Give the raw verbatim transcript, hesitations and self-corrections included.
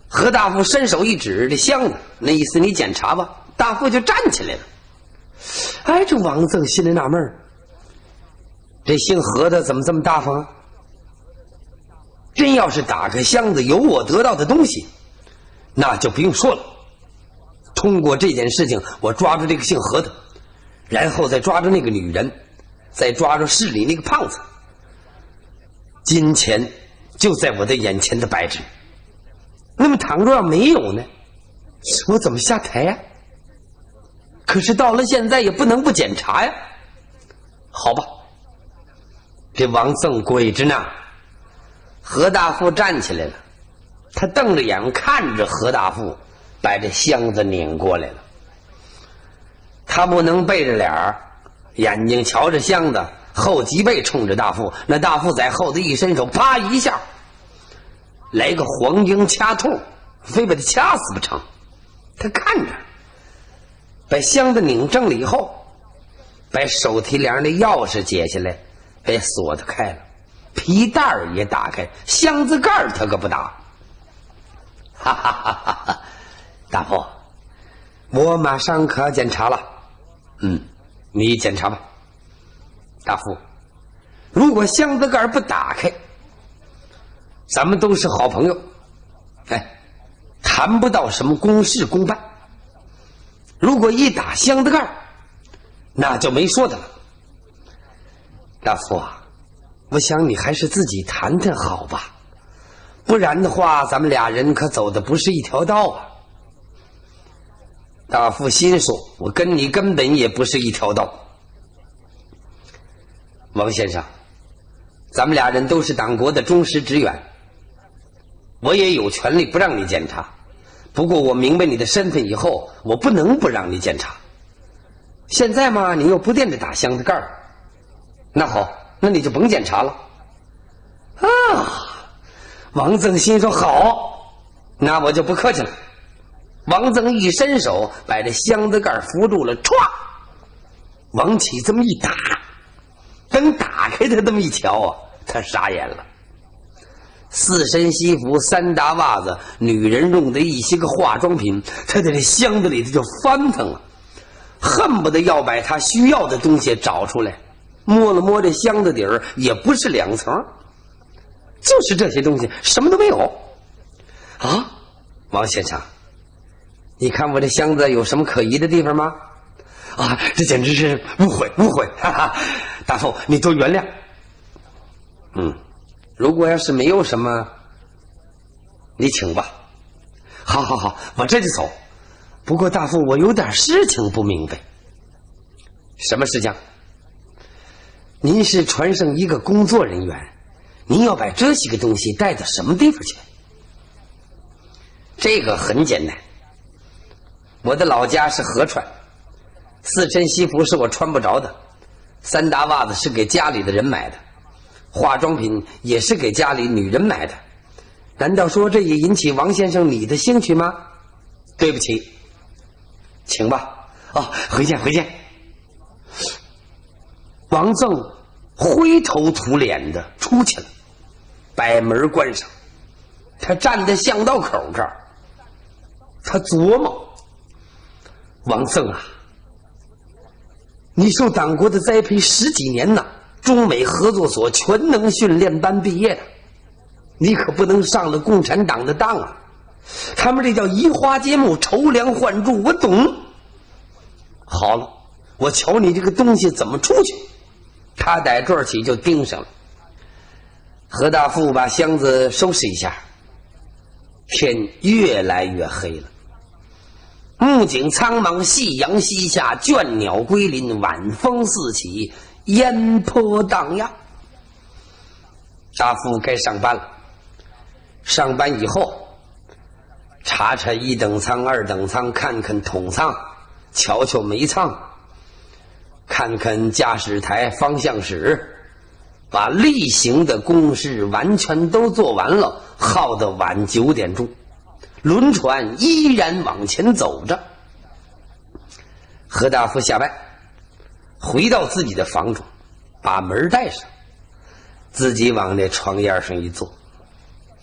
何大富伸手一指这箱子，那意思你检查吧。大富就站起来了。哎，这王赠心里纳闷，这姓何的怎么这么大方啊？真要是打开箱子有我得到的东西，那就不用说了。通过这件事情，我抓住这个姓何的，然后再抓住那个女人，再抓住市里那个胖子。金钱就在我的眼前的摆着。那么倘若要没有呢，我怎么下台呀？可是到了现在也不能不检查呀。好吧，这王赠跪着呢。何大富站起来了，他瞪着眼看着何大富把这箱子拧过来了。他不能背着脸儿，眼睛瞧着箱子，后脊背冲着大富，那大富在后头一伸手，啪一下来个黄莺掐痛，非把他掐死不成。他看着把箱子拧正了以后，把手提梁的钥匙解下来，把锁子开了，皮带儿也打开，箱子盖儿他可不打。哈哈哈哈哈！大富，我马上可要检查了。嗯，你检查吧。大富，如果箱子盖不打开，咱们都是好朋友，哎，谈不到什么公事公办。如果一打箱子盖，那就没说的了。大富啊，我想你还是自己谈谈好吧，不然的话，咱们俩人可走的不是一条道啊。大富心说，我跟你根本也不是一条道。王先生，咱们俩人都是党国的忠实职员，我也有权利不让你检查，不过我明白你的身份以后，我不能不让你检查。现在嘛，你又不惦着打箱子盖儿，那好，那你就甭检查了。啊，王赠心说好，那我就不客气了。王赠一伸手把这箱子盖扶住了，歘，往起这么一打，等打开他这么一瞧啊，他傻眼了。四身西服，三搭袜子，女人用的一些个化妆品，他在这箱子里头就翻腾了，恨不得要把他需要的东西找出来。摸了摸这箱子底儿，也不是两层，就是这些东西，什么都没有。啊，王先生，你看我这箱子有什么可疑的地方吗？啊，这简直是误会，误会，哈哈！大富，你多原谅。嗯，如果要是没有什么，你请吧。好好好，我这就走。不过大富，我有点事情不明白。什么事情？您是船上一个工作人员，您要把这些个东西带到什么地方去？这个很简单，我的老家是河川，四身西服是我穿不着的，三搭袜子是给家里的人买的，化妆品也是给家里女人买的。难道说这也引起王先生你的兴趣吗？对不起，请吧。哦，回见回见。王赠灰头土脸的出去了，把门关上。他站在巷道口这儿，他琢磨：王赠啊，你受党国的栽培十几年呐，中美合作所全能训练班毕业的，你可不能上了共产党的当啊！他们这叫移花接木，筹梁换柱，我懂。好了，我瞧你这个东西怎么出去。他在这儿起就盯上了。何大富把箱子收拾一下，天越来越黑了。木槿苍茫，夕阳西下，倦鸟归林，晚风四起，烟波荡漾。大富该上班了。上班以后，查查一等舱、二等舱，看看筒舱，瞧瞧煤舱，看看驾驶台、方向室，把例行的公事完全都做完了，耗到晚九点钟，轮船依然往前走着。何大富下班，回到自己的房中，把门带上，自己往那床沿上一坐，